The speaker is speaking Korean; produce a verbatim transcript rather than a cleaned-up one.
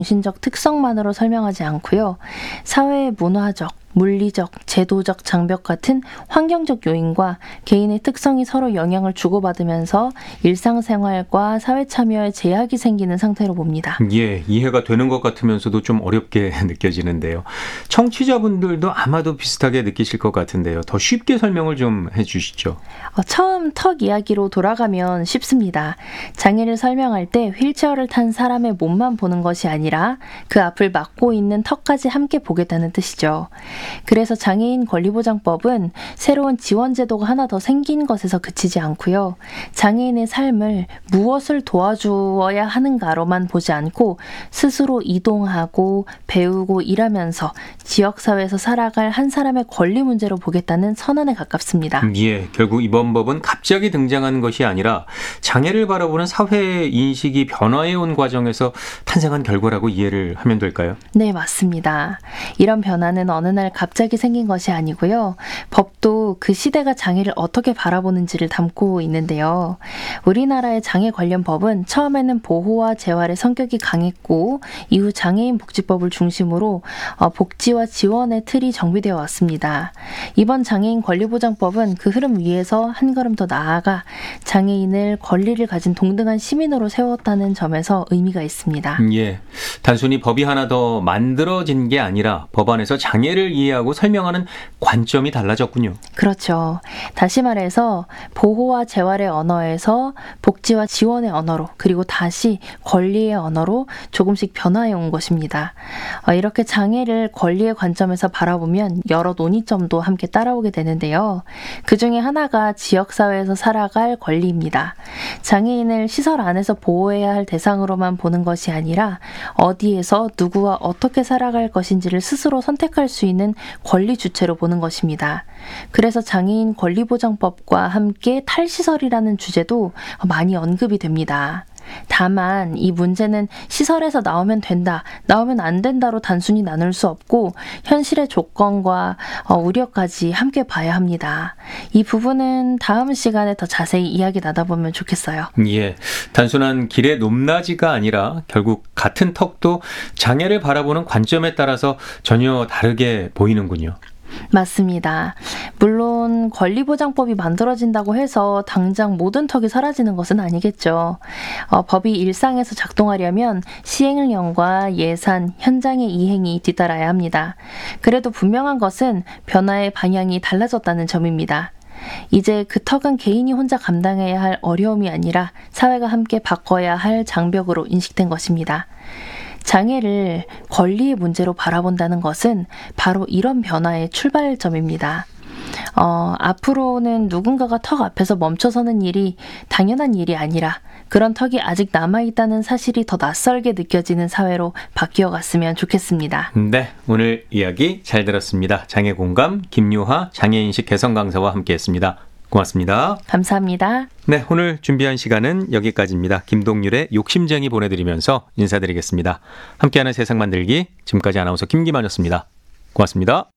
정신적 특성만으로 설명하지 않고요. 사회의 문화적, 물리적, 제도적 장벽 같은 환경적 요인과 개인의 특성이 서로 영향을 주고받으면서 일상생활과 사회 참여에 제약이 생기는 상태로 봅니다. 예, 이해가 되는 것 같으면서도 좀 어렵게 느껴지는데요. 청취자분들도 아마도 비슷하게 느끼실 것 같은데요. 더 쉽게 설명을 좀 해주시죠. 어, 처음 턱 이야기로 돌아가면 쉽습니다. 장애를 설명할 때 휠체어를 탄 사람의 몸만 보는 것이 아니라 그 앞을 막고 있는 턱까지 함께 보겠다는 뜻이죠. 그래서 장애인 권리보장법은 새로운 지원 제도가 하나 더 생긴 것에서 그치지 않고요. 장애인의 삶을 무엇을 도와주어야 하는가로만 보지 않고 스스로 이동하고 배우고 일하면서 지역사회에서 살아갈 한 사람의 권리 문제로 보겠다는 선언에 가깝습니다. 예, 결국 이번 법은 갑자기 등장한 것이 아니라 장애를 바라보는 사회 인식이 변화해온 과정에서 탄생한 결과라고 이해를 하면 될까요? 네, 맞습니다. 이런 변화는 어느 날 갑자기 생긴 것이 아니고요. 법도 그 시대가 장애를 어떻게 바라보는지를 담고 있는데요. 우리나라의 장애 관련 법은 처음에는 보호와 재활의 성격이 강했고 이후 장애인 복지법을 중심으로 복지와 지원의 틀이 정비되어 왔습니다. 이번 장애인 권리보장법은 그 흐름 위에서 한 걸음 더 나아가 장애인을 권리를 가진 동등한 시민으로 세웠다는 점에서 의미가 있습니다. 예, 단순히 법이 하나 더 만들어진 게 아니라 법 안에서 장애를 이해하고 설명하는 관점이 달라졌군요. 그렇죠. 다시 말해서 보호와 재활의 언어에서 복지와 지원의 언어로 그리고 다시 권리의 언어로 조금씩 변화해 온 것입니다. 이렇게 장애를 권리의 관점에서 바라보면 여러 논의점도 함께 따라오게 되는데요. 그 중에 하나가 지역사회에서 살아갈 권리입니다. 장애인을 시설 안에서 보호해야 할 대상으로만 보는 것이 아니라 어디에서 누구와 어떻게 살아갈 것인지를 스스로 선택할 수 있는 권리 주체로 보는 것입니다. 그래서 장애인 권리보장법과 함께 탈시설이라는 주제도 많이 언급이 됩니다. 다만 이 문제는 시설에서 나오면 된다, 나오면 안 된다로 단순히 나눌 수 없고 현실의 조건과 어, 우려까지 함께 봐야 합니다. 이 부분은 다음 시간에 더 자세히 이야기 나눠보면 좋겠어요. 예, 단순한 길의 높낮이가 아니라 결국 같은 턱도 장애를 바라보는 관점에 따라서 전혀 다르게 보이는군요. 맞습니다. 물론 권리보장법이 만들어진다고 해서 당장 모든 턱이 사라지는 것은 아니겠죠. 어, 법이 일상에서 작동하려면 시행령과 예산, 현장의 이행이 뒤따라야 합니다. 그래도 분명한 것은 변화의 방향이 달라졌다는 점입니다. 이제 그 턱은 개인이 혼자 감당해야 할 어려움이 아니라 사회가 함께 바꿔야 할 장벽으로 인식된 것입니다. 장애를 권리의 문제로 바라본다는 것은 바로 이런 변화의 출발점입니다. 어, 앞으로는 누군가가 턱 앞에서 멈춰서는 일이 당연한 일이 아니라 그런 턱이 아직 남아있다는 사실이 더 낯설게 느껴지는 사회로 바뀌어갔으면 좋겠습니다. 네, 오늘 이야기 잘 들었습니다. 장애공감 김유하 장애인식 개선 강사와 함께했습니다. 고맙습니다. 감사합니다. 네, 오늘 준비한 시간은 여기까지입니다. 김동률의 욕심쟁이 보내드리면서 인사드리겠습니다. 함께하는 세상 만들기, 지금까지 아나운서 김기만이었습니다. 고맙습니다.